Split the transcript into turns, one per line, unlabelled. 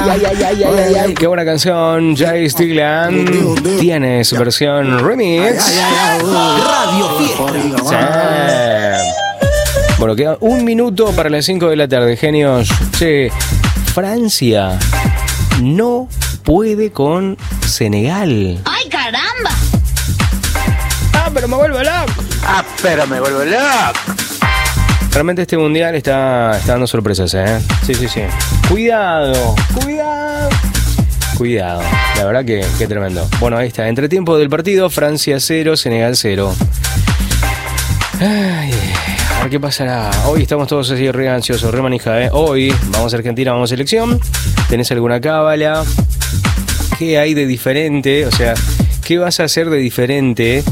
Ay, qué buena canción. Jay Stigland tiene su versión remix.
Radio Fiesta.
Sí. Bueno, queda 1 minuto para las 5 de la tarde, genios. Che, Francia no puede con Senegal.
¡Ay, caramba!
Pero me vuelvo loco. Realmente este mundial está dando sorpresas, ¿eh? Sí. Cuidado. La verdad que tremendo. Bueno, ahí está. Entretiempo del partido, Francia 0, Senegal 0. Ay, a ver qué pasará. Hoy estamos todos así re ansiosos, re manija, ¿eh? Hoy vamos a Argentina, vamos a selección. ¿Tenés alguna cábala? ¿Qué hay de diferente? O sea, ¿qué vas a hacer de diferente